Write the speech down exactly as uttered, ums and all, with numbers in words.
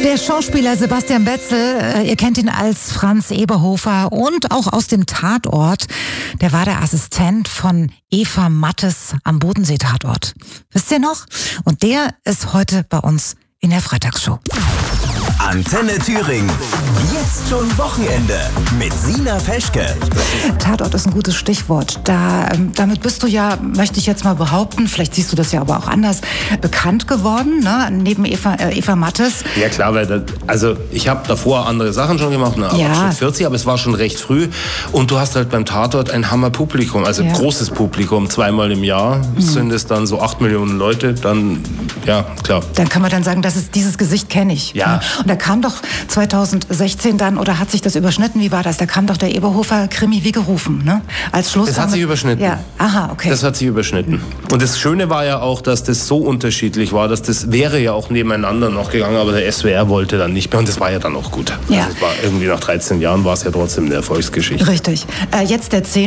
Der Schauspieler Sebastian Betzel, äh, ihr kennt ihn als Franz Eberhofer und auch aus dem Tatort. Der war der Assistent von Eva Mattes am Bodensee-Tatort. Wisst ihr noch? Und der ist heute bei uns in der Freitagsshow. Antenne Thüringen. Jetzt schon Wochenende mit Sina Peschke. Tatort ist ein gutes Stichwort. Da, ähm, damit bist du ja, möchte ich jetzt mal behaupten, vielleicht siehst du das ja aber auch anders, bekannt geworden, ne? Neben Eva, äh, Eva Mattes. Ja klar, weil das, also ich habe davor andere Sachen schon gemacht, na, Ja. schon vierzig, aber es war schon recht früh. Und du hast halt beim Tatort ein Hammerpublikum, also Ja. großes Publikum, zweimal im Jahr mhm. sind es dann so acht Millionen Leute, dann, ja, klar. Dann kann man dann sagen, das ist, dieses Gesicht kenne ich. Ja. Ne? Und da kam doch zweitausendsechzehn dann, oder hat sich das überschnitten? Wie war das? Da kam doch der Eberhofer-Krimi wie gerufen, ne? Als Schluss. Das hat sich überschnitten. Ja, aha, okay. Das hat sich überschnitten. Und das Schöne war ja auch, dass das so unterschiedlich war, dass das wäre ja auch nebeneinander noch gegangen, aber der S W R wollte dann nicht mehr und das war ja dann auch gut. Ja. Also es war irgendwie nach dreizehn Jahren war es ja trotzdem eine Erfolgsgeschichte. Richtig. Äh, jetzt der